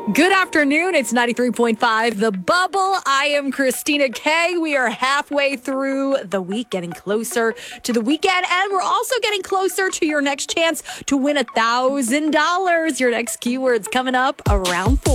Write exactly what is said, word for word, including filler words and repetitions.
Good afternoon. It's ninety-three point five The Bubble. I am Christina Kay. We are halfway through the week, getting closer to the weekend, and we're also getting closer to your next chance to win one thousand dollars. Your next keyword's coming up around four.